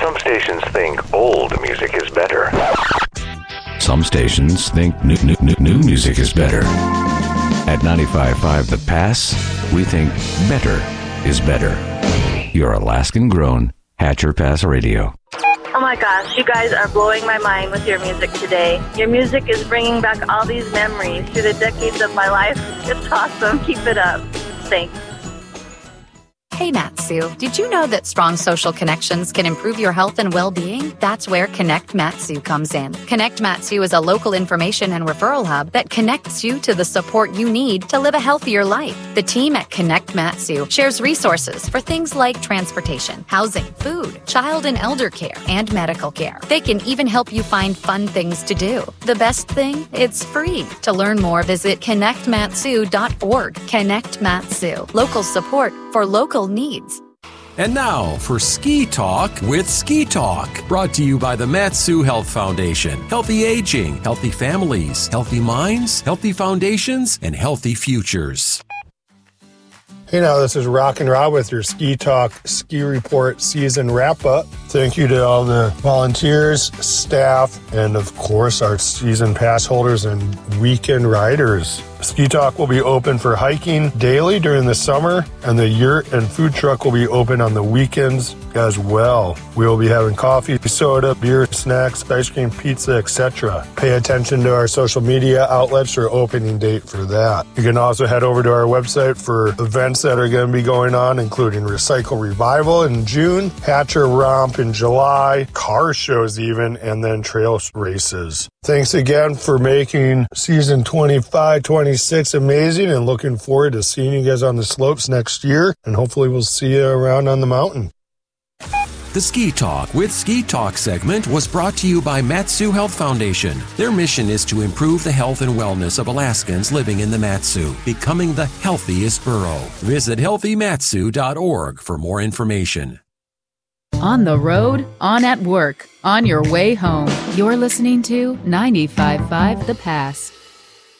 Some stations think old music is better. Some stations think new music is better. At 95.5 The Pass, we think better is better. Your Alaskan-grown Hatcher Pass Radio. Oh my gosh, you guys are blowing my mind with your music today. Your music is bringing back all these memories through the decades of my life. It's awesome. Keep it up. Thanks. Hey, Matsu, did you know that strong social connections can improve your health and well-being? That's where Connect Matsu comes in. Connect Matsu is a local information and referral hub that connects you to the support you need to live a healthier life. The team at Connect Matsu shares resources for things like transportation, housing, food, child and elder care, and medical care. They can even help you find fun things to do. The best thing? It's free. To learn more, visit connectmatsu.org. Connect Matsu. Local support for local needs. And now for Ski Talk with Ski Talk, brought to you by the Matsu Health Foundation. Healthy aging, healthy families, healthy minds, healthy foundations, and healthy futures. Hey now, this is Rockin' Rob with your Ski Talk Ski Report season wrap-up. Thank you to all the volunteers, staff, and of course our season pass holders and weekend riders. Ski Talk will be open for hiking daily during the summer, and the yurt and food truck will be open on the weekends as well. We will be having coffee, soda, beer, snacks, ice cream, pizza, etc. Pay attention to our social media outlets for opening date for that. You can also head over to our website for events that are going to be going on, including Recycle Revival in June, Hatcher Romp in July, car shows even, and then trail races. Thanks again for making season 25-26 amazing, and looking forward to seeing you guys on the slopes next year, and hopefully we'll see you around on the mountain. The Ski Talk with Ski Talk segment was brought to you by Matsu Health Foundation. Their mission is to improve the health and wellness of Alaskans living in the Matsu, becoming the healthiest borough. Visit healthymatsu.org for more information. On the road, on at work, on your way home, you're listening to 95.5 The Pass.